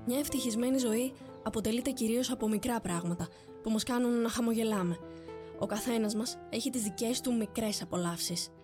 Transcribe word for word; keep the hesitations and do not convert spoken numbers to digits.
Μια ευτυχισμένη ζωή αποτελείται κυρίως από μικρά πράγματα που μας κάνουν να χαμογελάμε. Ο καθένας μας έχει τις δικές του μικρές απολαύσεις.